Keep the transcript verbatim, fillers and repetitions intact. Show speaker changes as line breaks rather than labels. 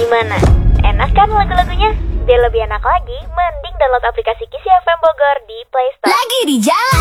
Gimana? Enak kan lagu-lagunya? Biar lebih enak lagi, mending download aplikasi Kisi F M Bogor di Play Store.
Lagi di jalan.